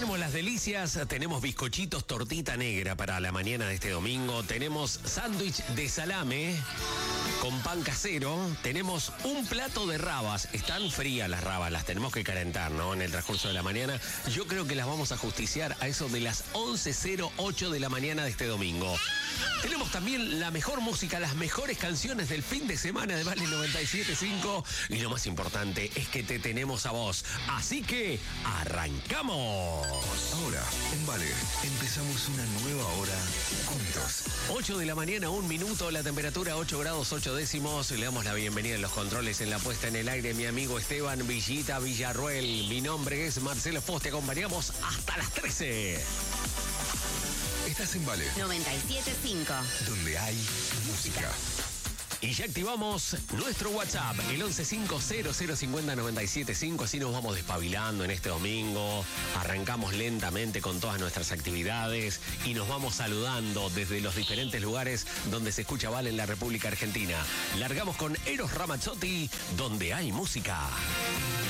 tenemos las delicias, tenemos bizcochitos tortita negra para la mañana de este domingo, tenemos sándwich de salame con pan casero, tenemos un plato de rabas. Están frías las rabas, las tenemos que calentar, ¿no? En el transcurso de la mañana. Yo creo que las vamos a justiciar a eso de las 11:08 de la mañana de este domingo. Tenemos también la mejor música, las mejores canciones del fin de semana de Vale 97.5. Y lo más importante es que te tenemos a vos. Así que, ¡arrancamos! Ahora, en Vale, empezamos una nueva hora juntos. 8 de la mañana, 1 minuto, la temperatura 8 grados 8 décimos. Le damos la bienvenida en los controles, en la puesta en el aire, mi amigo Esteban Villita Villarruel. Mi nombre es Marcelo Fos, te acompañamos hasta las 13. Estás en Vale 97.5, donde hay música. Y ya activamos nuestro WhatsApp, el 1150050975, así nos vamos despabilando en este domingo, arrancamos lentamente con todas nuestras actividades y nos vamos saludando desde los diferentes lugares donde se escucha Vale en la República Argentina. Largamos con Eros Ramazzotti, donde hay música.